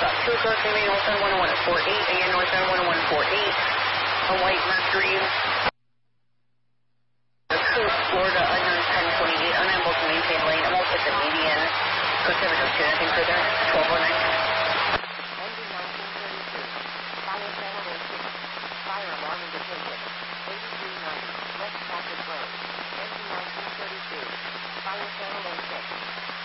about 2 o'clock, maybe northbound 101 at 48, again northbound 101 at 48, a white Mercury, Coast, Florida, unknown 1028, unable to maintain lane. I'm also at the median. Coast 702, nothing further, 1209.